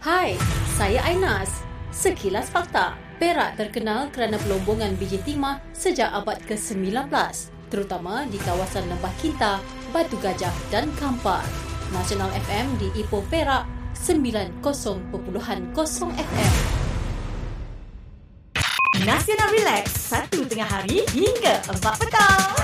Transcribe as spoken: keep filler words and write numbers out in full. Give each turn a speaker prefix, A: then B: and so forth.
A: Hai, saya Ainas. Sekilas fakta. Perak terkenal kerana pelombongan biji timah sejak abad ke sembilan belas, terutama di kawasan Lembah Kinta, Batu Gajah dan Kampar. Nasional F M di Ipoh Perak sembilan puluh perpuluhan kosong F M.
B: Nasional Relax, satu tengah hari hingga empat petang.